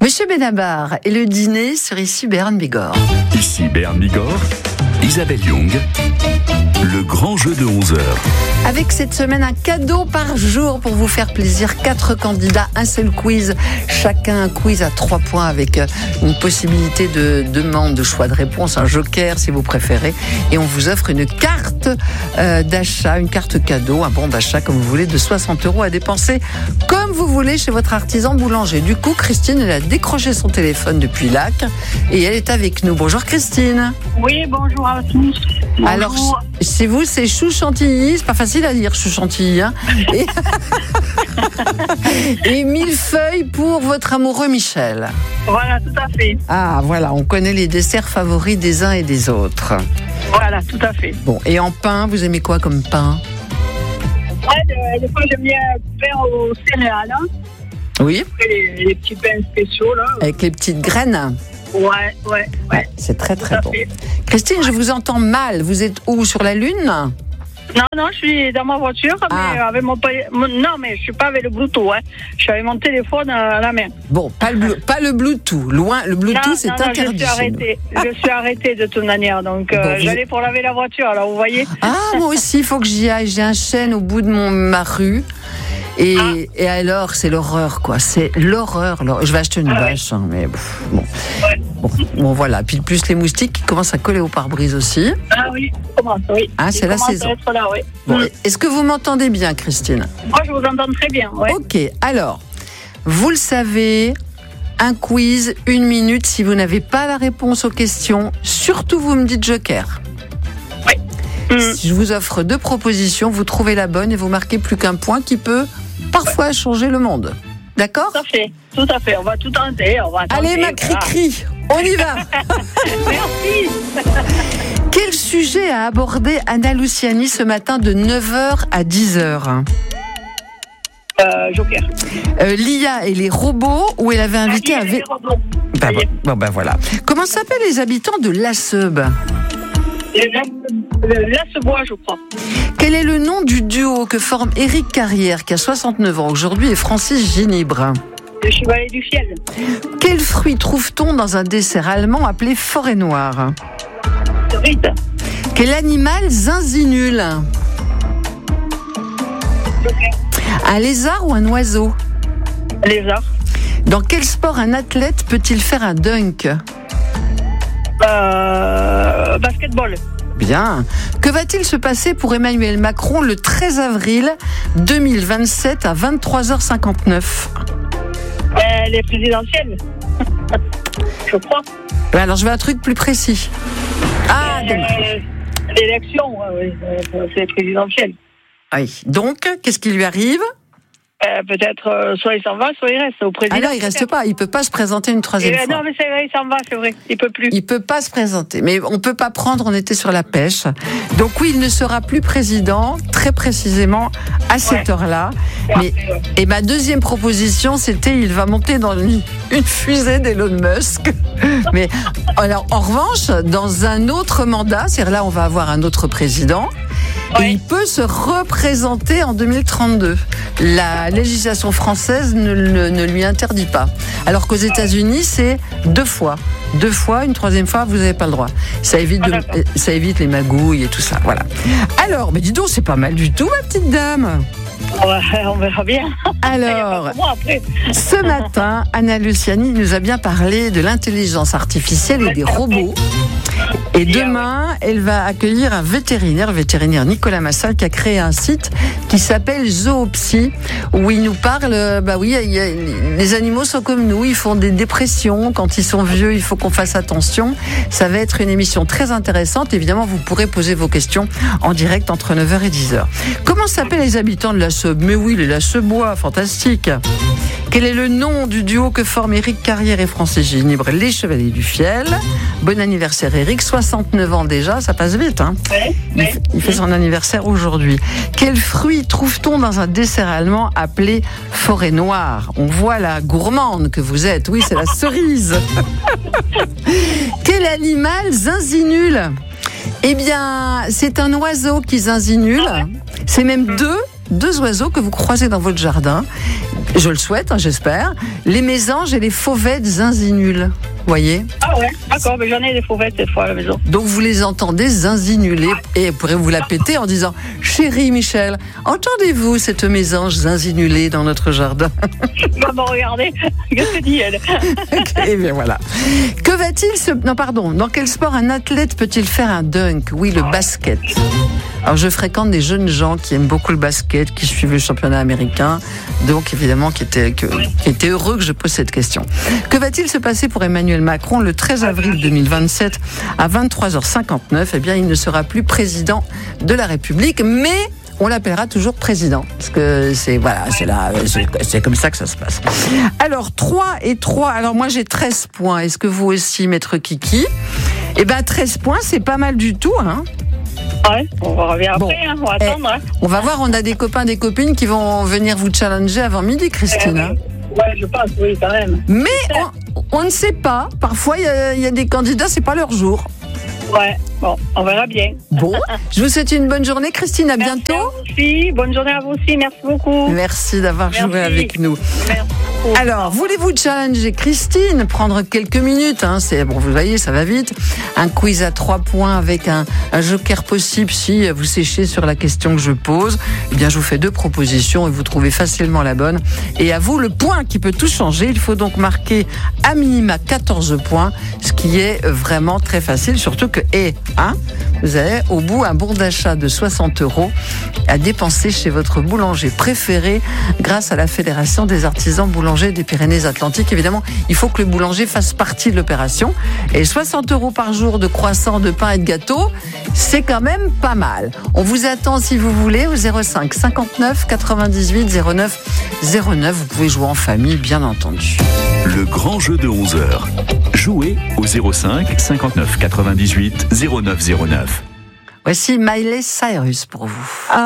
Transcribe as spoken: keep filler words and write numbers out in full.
Monsieur Benabar, et le dîner sur Ici Béarn Bigorre. Ici Béarn Bigorre, Isabelle Young, le grand jeu de onze heures. Avec cette semaine, un cadeau par jour pour vous faire plaisir. Quatre candidats, un seul quiz. Chacun un quiz à trois points avec une possibilité de demande, de choix de réponse, un joker si vous préférez. Et on vous offre une carte euh, d'achat, une carte cadeau, un bon d'achat comme vous voulez, de soixante euros à dépenser comme vous voulez chez votre artisan boulanger. Du coup, Christine, elle a décroché son téléphone depuis Lac et elle est avec nous. Bonjour Christine. Oui, bonjour à tous. Bonjour. Alors, chez vous, c'est chou chantilly, c'est pas facile à dire chou chantilly, hein. Et... et mille feuilles pour votre amoureux Michel. Voilà, tout à fait. Ah, voilà, on connaît les desserts favoris des uns et des autres. Voilà, tout à fait. Bon, et en pain, vous aimez quoi comme pain? Ouais, des fois j'aime bien pain aux céréales. Hein. Oui. Les, les petits pains spéciaux, là. Avec les petites graines. Ouais, ouais, ouais. C'est très très bon. Fait. Christine, je vous entends mal. Vous êtes où, sur la Lune? Non, non, je suis dans ma voiture, ah. mais avec mon, mon non, mais je suis pas avec le Bluetooth. Hein. Je suis avec mon téléphone à la main. Bon, pas le, pas le Bluetooth. Loin, le Bluetooth, non, c'est non, non, interdit. Je suis arrêtée. Je suis arrêtée de toute manière. Donc, bon, euh, vous... j'allais pour laver la voiture. Alors, vous voyez. Ah, moi aussi, il faut que j'y aille. J'ai un chêne au bout de mon ma rue. Et, ah. et alors, c'est l'horreur, quoi. C'est l'horreur. l'horreur. Je vais acheter une ah, bâche, oui. hein, mais pff, bon. Ouais. Bon, bon, voilà. Puis plus les moustiques qui commencent à coller au pare-brise aussi. Ah oui, commence, oui. Ah, c'est la saison. Là, oui. Bon, mmh. Est-ce que vous m'entendez bien, Christine? Moi, je vous entends très bien. Ouais. Ok. Alors, vous le savez, un quiz, une minute. Si vous n'avez pas la réponse aux questions, surtout vous me dites joker. Oui. Mmh. Si je vous offre deux propositions, vous trouvez la bonne et vous marquez plus qu'un point qui peut parfois ouais. changer le monde. D'accord? Tout à fait, tout à fait. On va tout tenter. On va Allez, tenter, ma cri-cri, voilà. On y va. Merci. Quel sujet a abordé Anna Luciani ce matin de neuf heures à dix heures? euh, Joker. Euh, L'I A et les robots, où elle avait invité un... V... Bah, bon, bon, ben voilà. Comment s'appellent les habitants de Lasseub? Lassebois, je crois. Quel est le nom du duo que forment Éric Carrière, qui a soixante-neuf ans aujourd'hui, et Francis Ginibre? Le chevalier du fiel. Quel fruit trouve-t-on dans un dessert allemand appelé forêt noire? Rite. Quel animal zinzinule? Okay. Un lézard ou un oiseau? Lézard. Dans quel sport un athlète peut-il faire un dunk? Euh, basketball. Bien. Que va-t-il se passer pour Emmanuel Macron le treize avril deux mille vingt-sept à vingt-trois heures cinquante-neuf? euh, Les présidentielles. Je crois. Alors, je veux un truc plus précis. Ah, euh, l'élection, oui, c'est les présidentielles. Oui. Donc, qu'est-ce qui lui arrive? Euh, peut-être euh, soit il s'en va, soit il reste au président. Ah non, il reste pas. Il peut pas se présenter une troisième euh, fois. Non, mais c'est vrai, il s'en va, c'est vrai. Il peut plus. Il peut pas se présenter. Mais on peut pas prendre. On était sur la pêche. Donc oui, il ne sera plus président, très précisément à cette ouais. heure-là. Ouais, mais ouais. Et ma deuxième proposition, c'était il va monter dans une, une fusée d'Elon Musk. Mais alors, en revanche, dans un autre mandat, c'est-à-dire là, on va avoir un autre président. Et il peut se représenter en deux mille trente-deux. La législation française ne, ne, ne lui interdit pas. Alors qu'aux États-Unis, c'est deux fois. Deux fois, une troisième fois, vous n'avez pas le droit. Ça évite, de, ça évite les magouilles et tout ça. Voilà. Alors, mais dis donc, c'est pas mal du tout, ma petite dame. Ouais, on verra bien. Alors, ce matin, Anna Luciani nous a bien parlé de l'intelligence artificielle et des robots. Et demain, elle va accueillir un vétérinaire, le vétérinaire Nicolas Massal, qui a créé un site qui s'appelle Zoopsy, où il nous parle, bah oui, il y a, les animaux sont comme nous, ils font des dépressions, quand ils sont vieux, il faut qu'on fasse attention. Ça va être une émission très intéressante. Évidemment, vous pourrez poser vos questions en direct entre neuf heures et dix heures. Comment s'appellent les habitants de Lasseub? Mais oui, les Lassebois, fantastique. Quel est le nom du duo que forment Éric Carrière et Francis Ginibre, les Chevaliers du Fiel? Bon anniversaire Éric, soixante-neuf ans déjà, ça passe vite. Hein ouais, il, ouais. il fait son anniversaire aujourd'hui. Quel fruit trouve-t-on dans un dessert allemand appelé forêt noire? On voit la gourmande que vous êtes, oui, c'est la cerise. Quel animal zinzinule? Eh bien, c'est un oiseau qui zinzinule. C'est même deux. deux oiseaux que vous croisez dans votre jardin. Je le souhaite, hein, j'espère. Les mésanges et les fauvettes zinzinules. Voyez. Ah ouais, d'accord, mais j'en ai des fauvettes cette fois à la maison. Donc vous les entendez zinzinuler et pourrez-vous la péter en disant « Chérie Michel, entendez-vous cette mésange zinzinulée dans notre jardin ?» Maman, regardez, qu'est-ce que dit elle? Et bien voilà. Que va-t-il se... Non, pardon. Dans quel sport un athlète peut-il faire un dunk? Oui, le basket. Alors je fréquente des jeunes gens qui aiment beaucoup le basket, qui suivent le championnat américain, donc évidemment qui étaient, que, qui étaient heureux que je pose cette question. Que va-t-il se passer pour Emmanuel Macron le treize avril deux mille vingt-sept à vingt-trois heures cinquante-neuf? Eh bien, il ne sera plus président de la République, mais on l'appellera toujours président, parce que c'est voilà, c'est là, c'est, c'est comme ça que ça se passe. Alors trois et trois. Alors moi j'ai treize points. Est-ce que vous aussi, maître Kiki? Eh ben treize points, c'est pas mal du tout, hein. Ouais, on va revenir Bon, après, hein, on va eh, attendre. Hein. On va voir, on a des copains, des copines qui vont venir vous challenger avant midi, Christine. Euh, ouais, je pense, oui, quand même. Mais on, on ne sait pas. Parfois, il y, y a des candidats, c'est pas leur jour. Ouais, bon, on verra bien. Bon, je vous souhaite une bonne journée, Christine. À Merci bientôt. à vous aussi. Bonne journée à vous aussi. Merci beaucoup. Merci d'avoir Merci. joué avec nous. Merci beaucoup. Alors, voulez-vous challenger Christine? Prendre quelques minutes, hein, c'est bon, vous voyez, ça va vite. Un quiz à trois points avec un, un joker possible si vous séchez sur la question que je pose. Eh bien, je vous fais deux propositions et vous trouvez facilement la bonne. Et à vous, le point qui peut tout changer. Il faut donc marquer à minima quatorze points, ce qui est vraiment très facile, surtout que, et, hein, vous avez au bout un bon d'achat de soixante euros à dépenser chez votre boulanger préféré grâce à la Fédération des artisans boulangers des Pyrénées-Atlantiques. Évidemment, il faut que le boulanger fasse partie de l'opération. Et soixante euros par jour de croissants, de pain et de gâteaux, c'est quand même pas mal. On vous attend si vous voulez au zéro cinq cinquante-neuf quatre-vingt-dix-huit zéro neuf zéro neuf. Vous pouvez jouer en famille, bien entendu. Le grand jeu de onze heures. Jouez au zéro cinq cinquante-neuf quatre-vingt-dix-huit zéro neuf zéro neuf. Voici Miley Cyrus pour vous.